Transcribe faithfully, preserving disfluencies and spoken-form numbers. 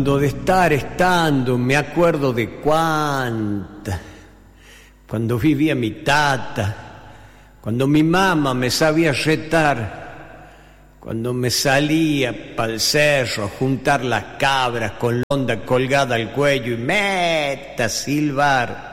Cuando de estar estando me acuerdo de cuánta, cuando vivía mi tata, cuando mi mamá me sabía retar, cuando me salía pa'l cerro a juntar las cabras con la onda colgada al cuello y meta a silbar.